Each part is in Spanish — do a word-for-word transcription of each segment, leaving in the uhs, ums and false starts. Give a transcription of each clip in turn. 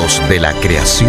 Momentos de la creación.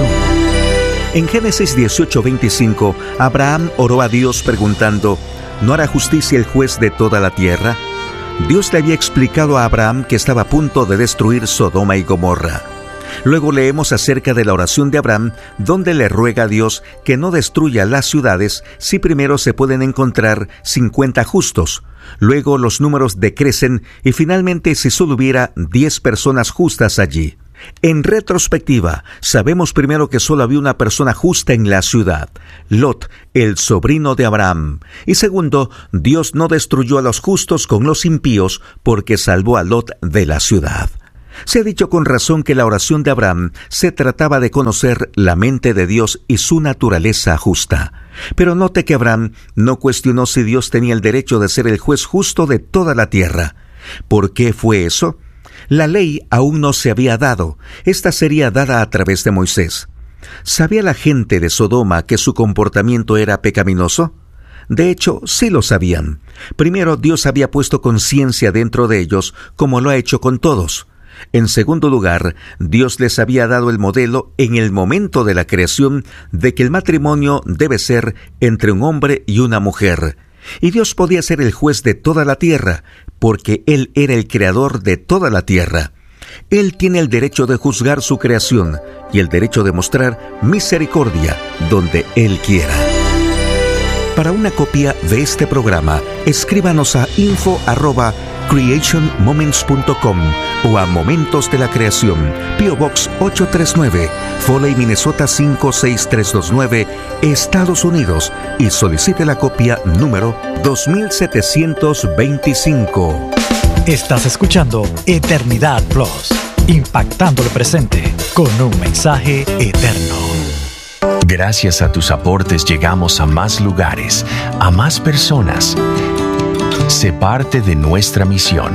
En Génesis dieciocho veinticinco, Abraham oró a Dios preguntando: ¿no hará justicia el juez de toda la tierra? Dios le había explicado a Abraham que estaba a punto de destruir Sodoma y Gomorra. Luego leemos acerca de la oración de Abraham, donde le ruega a Dios que no destruya las ciudades si primero se pueden encontrar cincuenta justos. Luego los números decrecen y finalmente si solo hubiera diez personas justas allí. En retrospectiva, sabemos primero que solo había una persona justa en la ciudad, Lot, el sobrino de Abraham. Y segundo, Dios no destruyó a los justos con los impíos porque salvó a Lot de la ciudad. Se ha dicho con razón que la oración de Abraham se trataba de conocer la mente de Dios y su naturaleza justa. Pero note que Abraham no cuestionó si Dios tenía el derecho de ser el juez justo de toda la tierra. ¿Por qué fue eso? La ley aún no se había dado. Esta sería dada a través de Moisés. ¿Sabía la gente de Sodoma que su comportamiento era pecaminoso? De hecho, sí lo sabían. Primero, Dios había puesto conciencia dentro de ellos, como lo ha hecho con todos. En segundo lugar, Dios les había dado el modelo en el momento de la creación de que el matrimonio debe ser entre un hombre y una mujer. Y Dios podía ser el juez de toda la tierra, porque Él era el creador de toda la tierra. Él tiene el derecho de juzgar su creación y el derecho de mostrar misericordia donde Él quiera. Para una copia de este programa, escríbanos a info arroba creation moments punto com o a Momentos de la Creación, P O Box ocho tres nueve, Foley, Minnesota cinco seis tres dos nueve, Estados Unidos, y solicite la copia número dos mil setecientos veinticinco. Estás escuchando Eternidad Plus, impactando el presente con un mensaje eterno. Gracias a tus aportes llegamos a más lugares, a más personas. Sé parte de nuestra misión.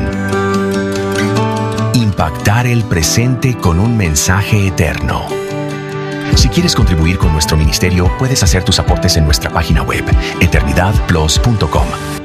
Impactar el presente con un mensaje eterno. Si quieres contribuir con nuestro ministerio, puedes hacer tus aportes en nuestra página web, eternidad plus punto com.